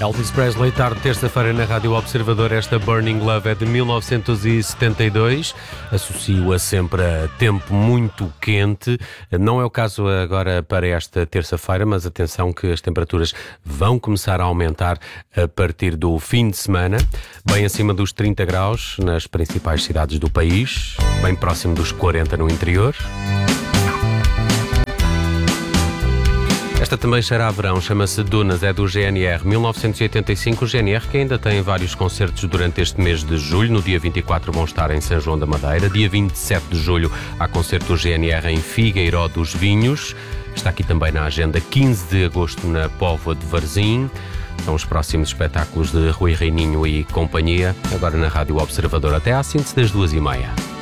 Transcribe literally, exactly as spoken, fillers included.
Elvis Presley, tarde, terça-feira na Rádio Observador. Esta Burning Love é de mil novecentos e setenta e dois, associo-a sempre a tempo muito quente. Não é o caso agora para esta terça-feira, mas atenção que as temperaturas vão começar a aumentar a partir do fim de semana, bem acima dos trinta graus nas principais cidades do país, bem próximo dos quarenta no interior. Esta também cheira a verão, chama-se Dunas, é do G N R, mil novecentos e oitenta e cinco, o G N R que ainda tem vários concertos durante este mês de julho. No dia vinte e quatro vão estar em São João da Madeira, dia vinte e sete de julho há concerto do G N R em Figueiró dos Vinhos, está aqui também na agenda quinze de agosto na Póvoa de Varzim. São os próximos espetáculos de Rui Reininho e companhia, agora na Rádio Observador, até à síntese das duas e meia.